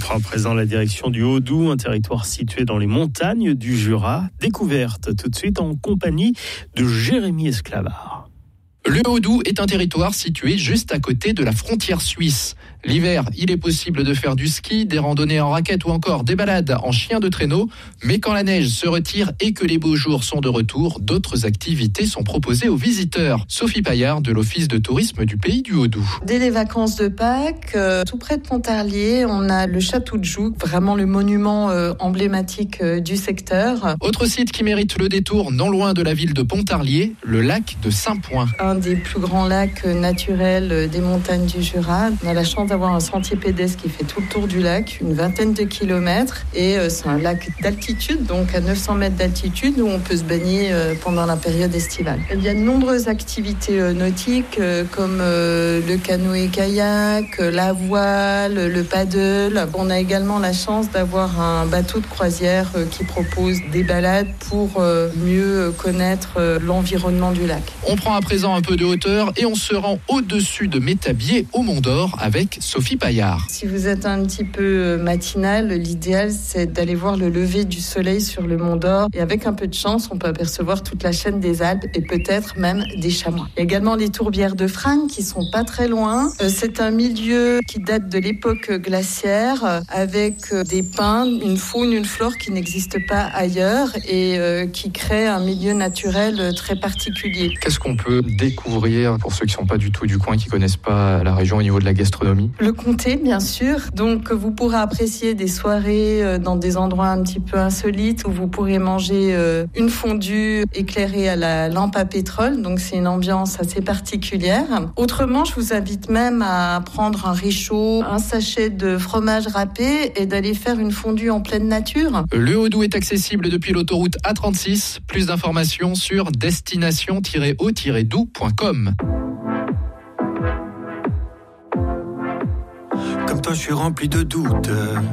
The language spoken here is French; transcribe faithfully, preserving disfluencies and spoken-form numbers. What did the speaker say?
prend à présent la direction du Haut-Doubs, un territoire situé dans les montagnes du Jura. Découverte tout de suite en compagnie de Jérémy Esclavard. Le Haut-Doubs est un territoire situé juste à côté de la frontière suisse. L'hiver, il est possible de faire du ski, des randonnées en raquette ou encore des balades en chien de traîneau. Mais quand la neige se retire et que les beaux jours sont de retour, d'autres activités sont proposées aux visiteurs. Sophie Paillard de l'Office de tourisme du Pays du Haut-Doubs. Dès les vacances de Pâques, euh, tout près de Pontarlier, on a le château de Joux, vraiment le monument euh, emblématique euh, du secteur. Autre site qui mérite le détour, non loin de la ville de Pontarlier, le lac de Saint-Point. Un des plus grands lacs naturels des montagnes du Jura. On a la chance d'avoir un sentier pédestre qui fait tout le tour du lac, une vingtaine de kilomètres. Et c'est un lac d'altitude, donc à neuf cents mètres d'altitude, où on peut se baigner pendant la période estivale. Il y a de nombreuses activités nautiques, comme le canoë-kayak, la voile, le paddle. On a également la chance d'avoir un bateau de croisière qui propose des balades pour mieux connaître l'environnement du lac. On prend à présent un peu de hauteur et on se rend au-dessus de Métabier au Mont d'Or avec Sophie Paillard. Si vous êtes un petit peu matinal, l'idéal c'est d'aller voir le lever du soleil sur le Mont d'Or et avec un peu de chance, on peut apercevoir toute la chaîne des Alpes et peut-être même des chamois. Il y a également les tourbières de Fragnes qui sont pas très loin. C'est un milieu qui date de l'époque glaciaire avec des pins, une faune, une flore qui n'existe pas ailleurs et qui crée un milieu naturel très particulier. Qu'est-ce qu'on peut découvrir pour ceux qui ne sont pas du tout du coin, qui ne connaissent pas la région au niveau de la gastronomie? Le comté, bien sûr. Donc, vous pourrez apprécier des soirées dans des endroits un petit peu insolites où vous pourrez manger une fondue éclairée à la lampe à pétrole. Donc, c'est une ambiance assez particulière. Autrement, je vous invite même à prendre un réchaud, un sachet de fromage râpé et d'aller faire une fondue en pleine nature. Le Haut-Doubs est accessible depuis l'autoroute A trente-six. Plus d'informations sur destination tiret haut tiret doubs point com. Comme toi, je suis rempli de doutes.